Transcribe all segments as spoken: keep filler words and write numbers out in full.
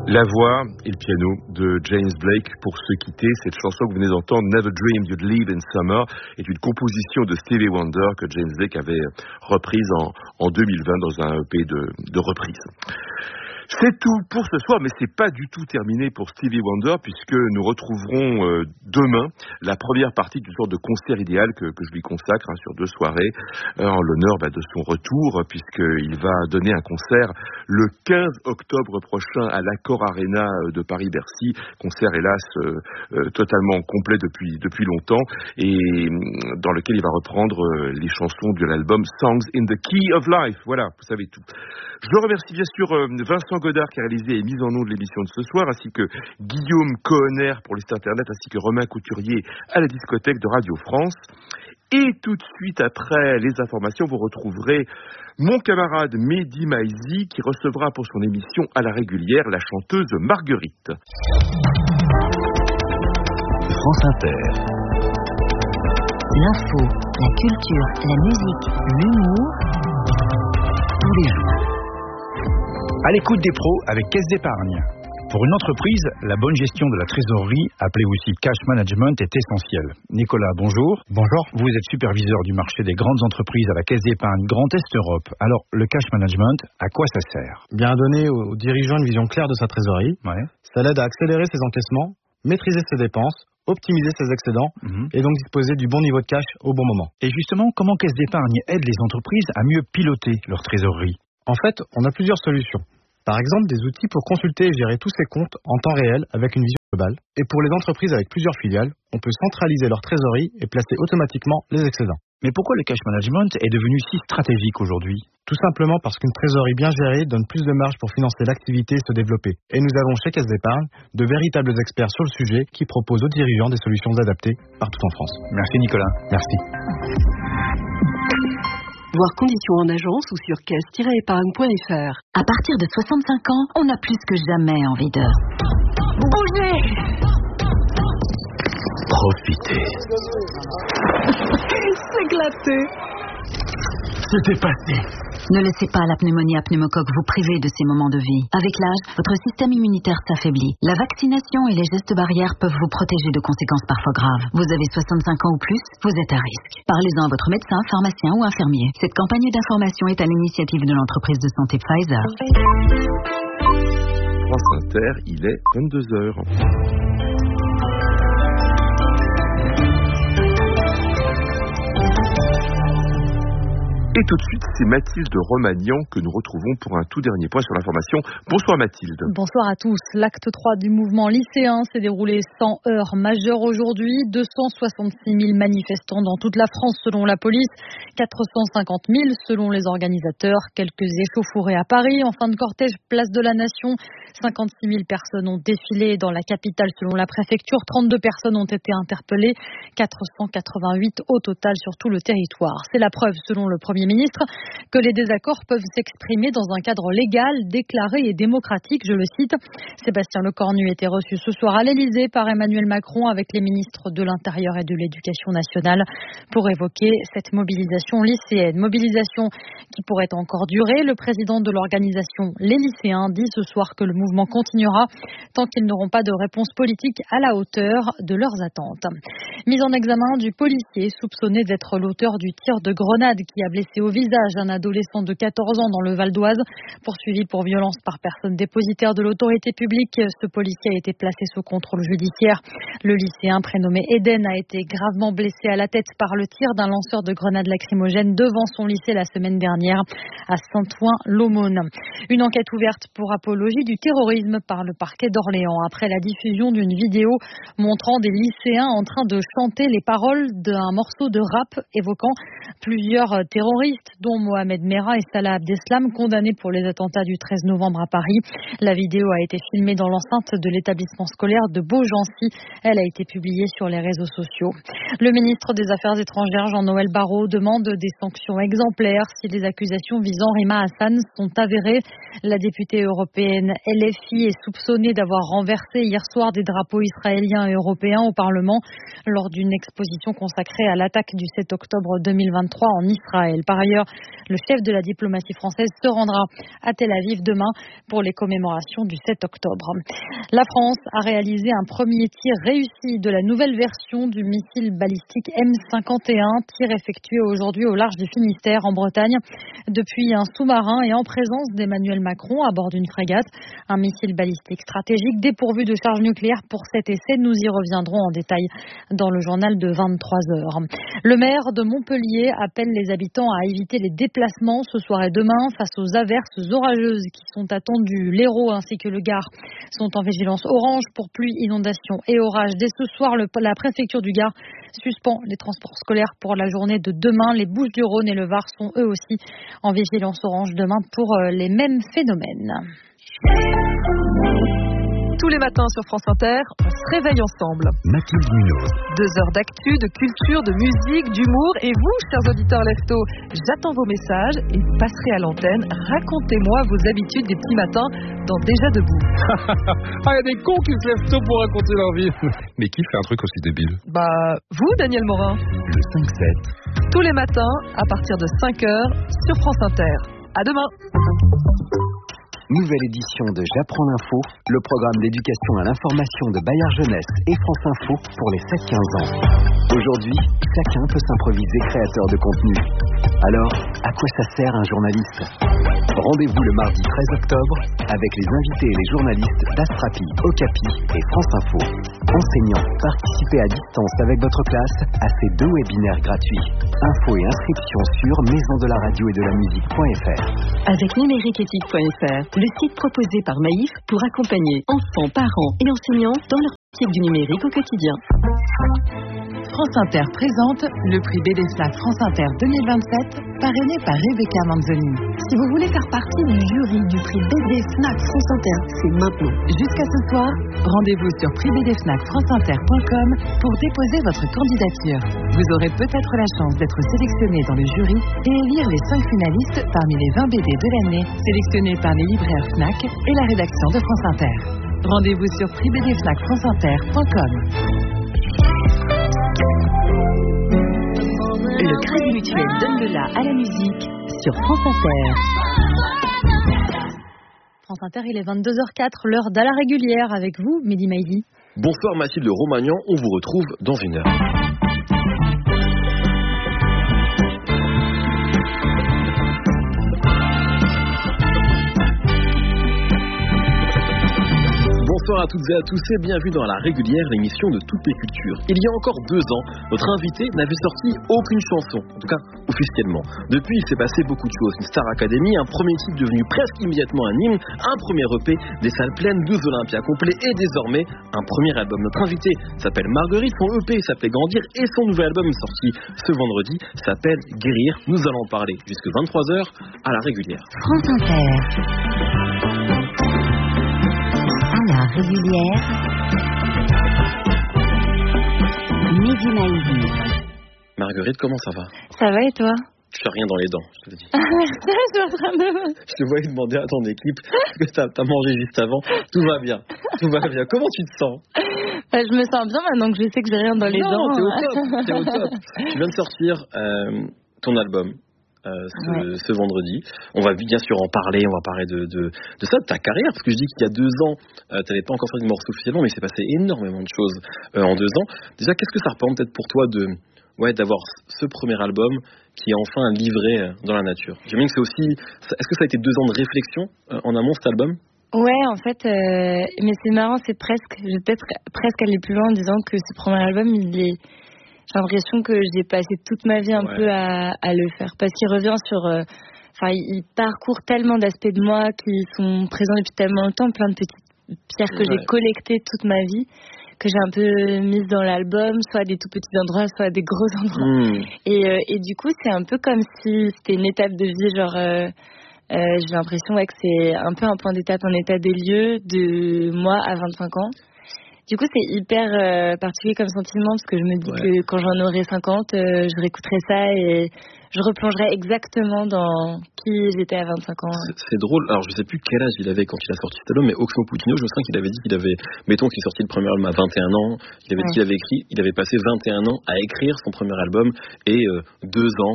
La voix et le piano de James Blake pour se quitter. Cette chanson que vous venez d'entendre, Never Dreamed You'd Leave in Summer, est une composition de Stevie Wonder que James Blake avait reprise en, en deux mille vingt dans un E P de, de reprise. C'est tout pour ce soir, mais c'est pas du tout terminé pour Stevie Wonder, puisque nous retrouverons euh, demain la première partie d'une sorte de concert idéal que, que je lui consacre hein, sur deux soirées, euh, en l'honneur bah, de son retour, puisqu'il va donner un concert le quinze octobre prochain à l'Accor Arena de Paris-Bercy, concert hélas euh, euh, totalement complet depuis, depuis longtemps, et euh, dans lequel il va reprendre euh, les chansons de l'album Songs in the Key of Life. Voilà, vous savez tout. Je remercie bien sûr euh, Vincent Godard qui a réalisé et mis en nom de l'émission de ce soir, ainsi que Guillaume Cohenner pour le site internet, ainsi que Romain Couturier à la discothèque de Radio France. Et tout de suite après les informations, vous retrouverez mon camarade Mehdi Maizi qui recevra pour son émission à la régulière la chanteuse Marguerite. France Inter. L'info, la culture, la musique, l'humour, tous les jours. À l'écoute des pros avec Caisse d'Épargne. Pour une entreprise, la bonne gestion de la trésorerie, appelée aussi cash management, est essentielle. Nicolas, bonjour. Bonjour. Vous êtes superviseur du marché des grandes entreprises à la Caisse d'Épargne Grand Est Europe. Alors, le cash management, à quoi ça sert? Bien donner aux dirigeants une vision claire de sa trésorerie. Ouais. Ça l'aide à accélérer ses encaissements, maîtriser ses dépenses, optimiser ses excédents mmh. et donc disposer du bon niveau de cash au bon moment. Et justement, comment Caisse d'Épargne aide les entreprises à mieux piloter leur trésorerie? En fait, on a plusieurs solutions. Par exemple, des outils pour consulter et gérer tous ses comptes en temps réel avec une vision globale. Et pour les entreprises avec plusieurs filiales, on peut centraliser leur trésorerie et placer automatiquement les excédents. Mais pourquoi le cash management est devenu si stratégique aujourd'hui? Tout simplement parce qu'une trésorerie bien gérée donne plus de marge pour financer l'activité et se développer. Et nous avons chez Caisse d'Épargne de véritables experts sur le sujet qui proposent aux dirigeants des solutions adaptées partout en France. Merci Nicolas. Merci. Voir conditions en agence ou sur caisse tiret épargne point f r. À partir de soixante-cinq ans, on a plus que jamais envie de bouger. Profiter. S'éclater. Se dépasser. Ne laissez pas la pneumonie à pneumocoque vous priver de ces moments de vie. Avec l'âge, votre système immunitaire s'affaiblit. La vaccination et les gestes barrières peuvent vous protéger de conséquences parfois graves. Vous avez soixante-cinq ans ou plus, vous êtes à risque. Parlez-en à votre médecin, pharmacien ou infirmier. Cette campagne d'information est à l'initiative de l'entreprise de santé Pfizer. France Inter, il est vingt-deux heures. Et tout de suite, c'est Mathilde Romagnan que nous retrouvons pour un tout dernier point sur l'information. Bonsoir Mathilde. Bonsoir à tous. L'acte trois du mouvement lycéen s'est déroulé sans heurts majeurs aujourd'hui. deux cent soixante-six mille manifestants dans toute la France selon la police, quatre cent cinquante mille selon les organisateurs. Quelques échauffourées à Paris. En fin de cortège, place de la Nation, cinquante-six mille personnes ont défilé dans la capitale selon la préfecture. trente-deux personnes ont été interpellées, quatre cent quatre-vingt-huit au total sur tout le territoire. C'est la preuve selon le Premier ministre que les désaccords peuvent s'exprimer dans un cadre légal, déclaré et démocratique, je le cite. Sébastien Lecornu était reçu ce soir à l'Élysée par Emmanuel Macron avec les ministres de l'Intérieur et de l'Éducation nationale pour évoquer cette mobilisation lycéenne. Mobilisation qui pourrait encore durer. Le président de l'organisation Les Lycéens dit ce soir que le mouvement continuera tant qu'ils n'auront pas de réponse politique à la hauteur de leurs attentes. Mise en examen du policier soupçonné d'être l'auteur du tir de grenade qui a blessé au visage un adolescent de quatorze ans dans le Val d'Oise. Poursuivi pour violence par personne dépositaire de l'autorité publique, ce policier a été placé sous contrôle judiciaire. Le lycéen prénommé Eden a été gravement blessé à la tête par le tir d'un lanceur de grenades lacrymogènes devant son lycée la semaine dernière à Saint-Ouen-l'Aumône. Une enquête ouverte pour apologie du terrorisme par le parquet d'Orléans après la diffusion d'une vidéo montrant des lycéens en train de chanter les paroles d'un morceau de rap évoquant plusieurs terroristes, dont Mohamed Merah et Salah Abdeslam, condamnés pour les attentats du treize novembre à Paris. La vidéo a été filmée dans l'enceinte de l'établissement scolaire de Beaugency. Elle a été publiée sur les réseaux sociaux. Le ministre des Affaires étrangères, Jean-Noël Barrot, demande des sanctions exemplaires si les accusations visant Rima Hassan sont avérées. La députée européenne L F I est soupçonnée d'avoir renversé hier soir des drapeaux israéliens et européens au Parlement lors d'une exposition consacrée à l'attaque du sept octobre deux mille vingt-trois en Israël. Par Par ailleurs, le chef de la diplomatie française se rendra à Tel Aviv demain pour les commémorations du sept octobre. La France a réalisé un premier tir réussi de la nouvelle version du missile balistique M cinquante et un, tir effectué aujourd'hui au large du Finistère en Bretagne depuis un sous-marin et en présence d'Emmanuel Macron à bord d'une frégate. Un missile balistique stratégique dépourvu de charge nucléaire pour cet essai. Nous y reviendrons en détail dans le journal de vingt-trois heures. Le maire de Montpellier appelle les habitants à éviter les déplacements ce soir et demain face aux averses orageuses qui sont attendues. L'Hérault ainsi que le Gard sont en vigilance orange pour pluie, inondations et orages. Dès ce soir, le, la préfecture du Gard suspend les transports scolaires pour la journée de demain. Les Bouches-du-Rhône et le Var sont eux aussi en vigilance orange demain pour les mêmes phénomènes. Tous les matins sur France Inter, on se réveille ensemble. Mathilde Munoz. Deux heures d'actu, de culture, de musique, d'humour. Et vous, chers auditeurs Lefto, j'attends vos messages et vous passerez à l'antenne. Racontez-moi vos habitudes des petits matins dans Déjà Debout. Ah, il y a des cons qui se lèvent tôt pour raconter leur vie. Mais qui fait un truc aussi débile? Bah, vous, Daniel Morin. Le cinq sept. Tous les matins, à partir de cinq heures, sur France Inter. À demain. Nouvelle édition de J'apprends l'info, le programme d'éducation à l'information de Bayard Jeunesse et France Info pour les sept quinze ans. Aujourd'hui, chacun peut s'improviser créateur de contenu. Alors, à quoi ça sert un journaliste? Rendez-vous le mardi treize octobre avec les invités et les journalistes d'Astrapi, Okapi et France Info. Enseignants, participez à distance avec votre classe à ces deux webinaires gratuits. Infos et inscriptions sur maison de la radio et de la musique point f r. Avec numériqueéthique point f r, le site proposé par Maïf pour accompagner enfants, parents et enseignants dans leur pratique du numérique au quotidien. France Inter présente le prix B D Fnac France Inter deux mille vingt-sept, parrainé par Rebecca Manzoni. Si vous voulez faire partie du jury du prix B D Fnac France Inter, c'est maintenant. Jusqu'à ce soir, rendez-vous sur prix b d fnac france inter point com pour déposer votre candidature. Vous aurez peut-être la chance d'être sélectionné dans le jury et élire les cinq finalistes parmi les vingt B D de l'année, sélectionnés par les libraires Fnac et la rédaction de France Inter. Rendez-vous sur prix b d fnac france inter point com. Le Crédit Mutuel donne de la à la musique sur France Inter. France Inter, il est vingt-deux heures quatre, l'heure d'à la régulière avec vous, Mehdi Maizi. Bonsoir Mathilde Romagnan, on vous retrouve dans une heure. Bonsoir à toutes et à tous et bienvenue dans La Régulière, l'émission de toutes les cultures. Il y a encore deux ans, notre invité n'avait sorti aucune chanson, en tout cas officiellement. Depuis, il s'est passé beaucoup de choses. Une Star Academy, un premier titre devenu presque immédiatement un hymne, un premier E P, des salles pleines, deux Olympias complets et désormais un premier album. Notre invité s'appelle Marguerite, son E P s'appelait Grandir et son nouvel album sorti ce vendredi s'appelle Guérir. Nous allons en parler jusqu'à vingt-trois heures à La Régulière. France Inter. La régulière, Mehdi Maizi. Marguerite, comment ça va? Ça va et toi? Je fais rien dans les dents, je te le dis. Ah, je suis en train de... Je te voyais demander à ton équipe ce que t'as, t'as mangé juste avant. Tout va bien, tout va bien. Comment tu te sens? Bah, je me sens bien maintenant que je sais que j'ai rien dans les non, dents. Non, t'es au top, t'es au top. Tu viens de sortir euh, ton album. Euh, ce, ouais. ce vendredi. On va bien sûr en parler, on va parler de, de, de ça, de ta carrière, parce que je dis qu'il y a deux ans, euh, tu n'avais pas encore fait de morceau officiellement, mais il s'est passé énormément de choses euh, en deux ans. Déjà, qu'est-ce que ça représente peut-être pour toi de, ouais, d'avoir ce premier album qui est enfin livré dans la nature? J'imagine que c'est aussi... Est-ce que ça a été deux ans de réflexion euh, en amont, cet album? Ouais, en fait, euh, mais c'est marrant, c'est presque... Je vais peut-être presque aller plus loin en disant que ce premier album, il est... J'ai l'impression que j'ai passé toute ma vie un ouais. peu à, à le faire. Parce qu'il revient sur... Enfin, euh, il parcourt tellement d'aspects de moi qui sont présents depuis tellement longtemps, plein de petites pierres que ouais. j'ai collectées toute ma vie, que j'ai un peu mises dans l'album, soit des tout petits endroits, soit des gros endroits. Mmh. Et, euh, et du coup, c'est un peu comme si c'était une étape de vie, genre... Euh, euh, j'ai l'impression ouais, que c'est un peu un point d'étape, un état des lieux de moi à vingt-cinq ans. Du coup, c'est hyper euh, particulier comme sentiment parce que je me dis ouais. que quand j'en aurai cinquante, euh, je réécouterai ça et je replongerai exactement dans qui j'étais à vingt-cinq ans. C'est, c'est drôle. Alors, je sais plus quel âge il avait quand il a sorti cet album, mais Oxmo Puccino, je me souviens qu'il avait dit qu'il avait, mettons qu'il est sorti le premier album à vingt et un ans, il avait ouais. dit qu'il avait écrit, il avait passé vingt et un ans à écrire son premier album et euh, deux ans à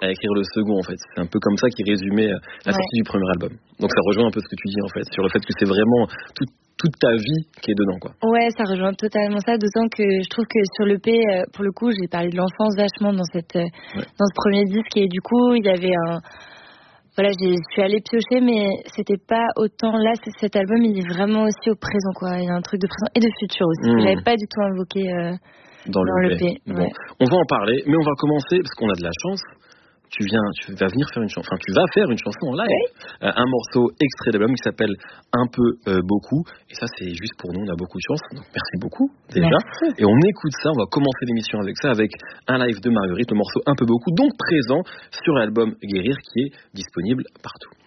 à écrire le second, en fait. C'est un peu comme ça qu'il résumait la ouais. sortie du premier album. Donc ça rejoint un peu ce que tu dis, en fait, sur le fait que c'est vraiment tout, toute ta vie qui est dedans, quoi. Ouais, ça rejoint totalement ça, d'autant que je trouve que sur l'E P, pour le coup, j'ai parlé de l'enfance vachement dans cette, ouais. dans ce premier disque, et du coup, il y avait un... Voilà, je suis allée piocher, mais c'était pas autant... Là, cet album, il est vraiment aussi au présent, quoi. Il y a un truc de présent et de futur aussi, mmh. que j'avais pas du tout invoqué euh, dans, dans l'E P. Bon, ouais. On va en parler, mais on va commencer, parce qu'on a de la chance. Tu viens, tu vas venir faire une chanson, enfin tu vas faire une chanson en live, oui. euh, un morceau extrait d'album qui s'appelle Un peu euh, beaucoup, et ça c'est juste pour nous, on a beaucoup de chance, donc merci beaucoup déjà. Merci. Et on écoute ça, on va commencer l'émission avec ça, avec un live de Marguerite, le morceau Un peu beaucoup, donc présent sur l'album Guérir qui est disponible partout.